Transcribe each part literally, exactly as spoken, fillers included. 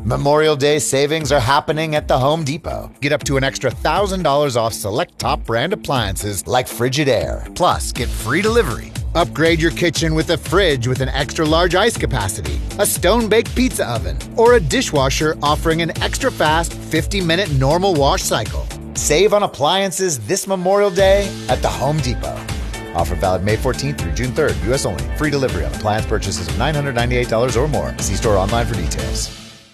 Memorial Day savings are happening at the Home Depot. Get up to an extra one thousand dollars off select top brand appliances like Frigidaire. Plus, get free delivery. Upgrade your kitchen with a fridge with an extra large ice capacity, a stone-baked pizza oven, or a dishwasher offering an extra fast fifty minute normal wash cycle. Save on appliances this Memorial Day at the Home Depot. Offer valid May fourteenth through June third, U S only. Free delivery on appliance purchases of nine hundred ninety-eight dollars or more. See store online for details.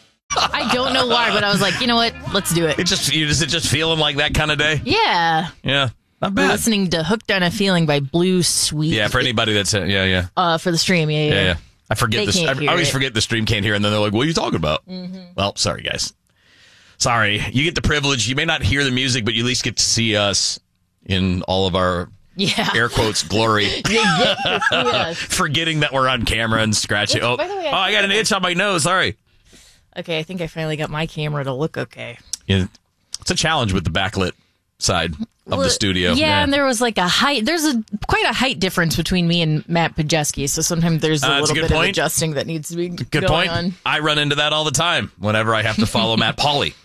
I don't know why, but I was like, you know what? Let's do it. It just you, is it just feeling like that kind of day? Yeah. Yeah. Not We're bad. listening to Hooked on a Feeling by Blue Sweet. Yeah, for anybody that's uh, yeah, yeah. Uh, for the stream, yeah, yeah. Yeah, yeah. I forget They this. can't I, hear I always it. forget the stream can't hear, and then they're like, "What are you talking about?" Mm-hmm. Well, sorry guys. Sorry, you get the privilege. You may not hear the music, but you at least get to see us in all of our Yeah. air quotes glory. You get to see us. Forgetting that we're on camera and scratching. Which, Oh, by the way, I oh, I got an itch on my nose. Sorry. Okay, I think I finally got my camera to look okay. Yeah, it's a challenge with the backlit side of Well, the studio. Yeah, and there was like a height. There's a quite a height difference between me and Matt Pajeski, so sometimes there's a Uh, that's a little good bit point. of adjusting that needs to be Good going point. on. I run into that all the time whenever I have to follow Matt Pauley.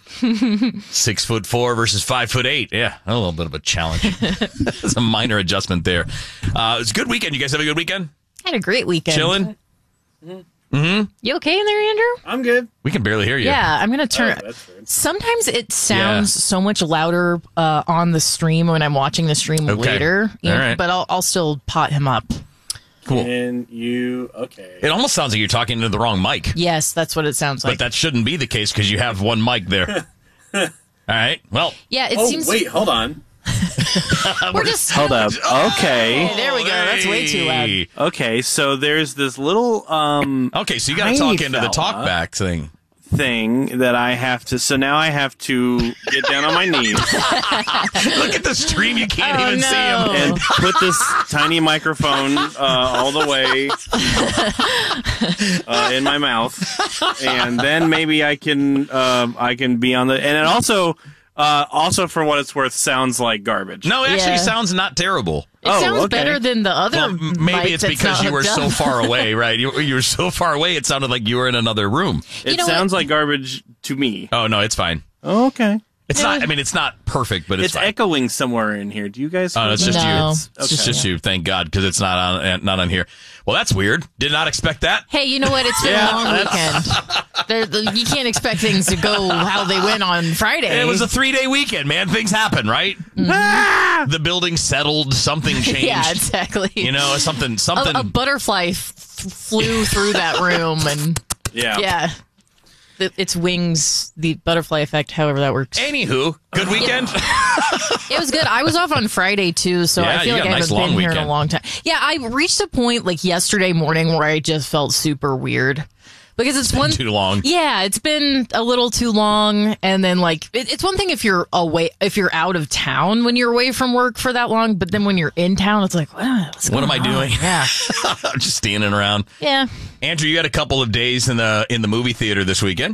Six foot four versus five foot eight. Yeah, a little bit of a challenge. It's a minor adjustment there. Uh, it's a good weekend. You guys have a good weekend? Had a great weekend. Chilling? You okay in there, Andrew? I'm good. We can barely hear you. Yeah, I'm gonna turn. Oh, that's weird. Sometimes it sounds Yeah. so much louder uh, on the stream when I'm watching the stream Okay. later. You All know, right. But I'll, I'll still pot him up. Cool. And you, okay. It almost sounds like you're talking into the wrong mic, Yes, that's what it sounds like. but that shouldn't be the case because you have one mic there. All right. Well, yeah, it Oh, seems. wait, hold on. we're just. Hold up. Okay. Hey, there we go. That's way too loud. Hey. Okay, so there's this little um Okay, so you got to Hey, talk into the fella. talkback thing. thing that I have to so now I have to get down on my knees Look at the stream. You can't Oh, even no. see him. and put this tiny microphone uh, all the way uh, in my mouth, and then maybe I can um, I can be on the and it also uh, also for what it's worth sounds like garbage. No, it actually Yeah. sounds not terrible. It Oh, sounds okay. better than the other. Well, m- maybe mic it's that's because not you were hooked so up. far away, right? You, you were so far away, it sounded like you were in another room. It You know sounds what? like garbage to me. Oh, no, it's fine. Oh, okay. It's Yeah. not, I mean, it's not perfect, but it's, It's fine. echoing somewhere in here. Do you guys? Oh, no, hear it's that? just No. you. It's It's okay. just you, thank God, because it's not on uh, not on here. Well, that's weird. Did not expect that. Hey, you know what? It's been Yeah, a long weekend. There- the- you can't expect things to go how they went on Friday. It was a three-day weekend, man. Things happen, right? Ah! The building settled. Something changed. yeah, exactly. You know, something, something. a, a butterfly f- flew through that room, and Yeah. yeah, the, its wings, the butterfly effect, however that works. Anywho, good weekend. It was good. I was off on Friday too, so Yeah, I you feel like got a I nice haven't long been here in a weekend. long time. Yeah, I reached a point like yesterday morning where I just felt super weird because it's, one Too long. Yeah, it's been a little too long, and then like it, it's one thing if you're away, if you're out of town when you're away from work for that long, but then when you're in town, it's like, what, what's What am going I on? doing? Yeah, I'm just standing around. yeah. Andrew, you had a couple of days in the in the movie theater this weekend.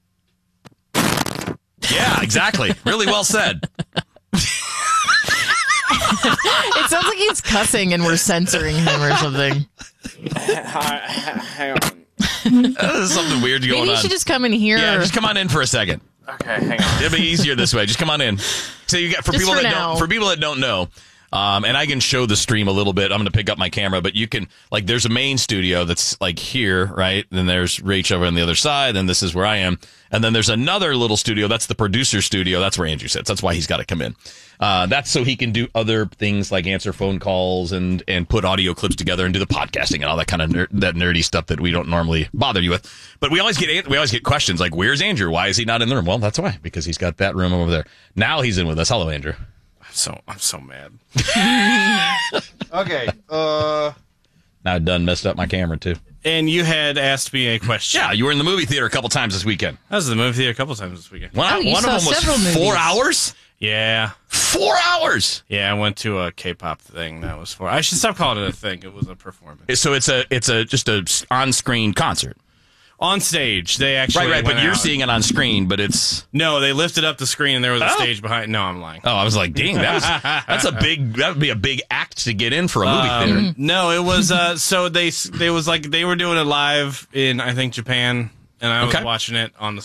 Yeah, exactly. Really well said. It sounds like he's cussing and we're censoring him or something. Hang on. There's something weird going Maybe you on. should just come in here. Yeah, just come on in for a second. Okay, hang on. It'll be easier this way. Just come on in. So you got for Just people for that now. don't for people that don't know, um, and I can show the stream a little bit. I'm going to pick up my camera, but you can like there's a main studio that's like here, right? Then there's Rach over on the other side, and this is where I am, and then there's another little studio. That's the producer studio. That's where Andrew sits. That's why he's got to come in. Uh, that's so he can do other things like answer phone calls and and put audio clips together and do the podcasting and all that kind of ner- that nerdy stuff that we don't normally bother you with. But we always get we always get questions like, "Where's Andrew? Why is he not in the room?" Well, that's why, because he's got that room over there. Now he's in with us. Hello, Andrew. I'm so I'm so mad. Okay, uh... Now I done messed up my camera too. And you had asked me a question. Yeah, you were in the movie theater a couple times this weekend. I was in the movie theater a couple times this weekend. One, Oh, you one saw of them was several four movies. hours. Yeah. Four hours. Yeah, I went to a K-pop thing that was for. I should stop calling it a thing. It was a performance. So it's a it's a just a on-screen concert. On stage, they actually Right, right. But went you're out. seeing it on screen, but it's No, they lifted up the screen and there was a Oh. stage behind. No, I'm lying. oh, I was like, dang, that was that's a big that would be a big act to get in for a movie Um, theater. No, it was uh so they they was like they were doing it live in I think Japan, and I was Okay. watching it on the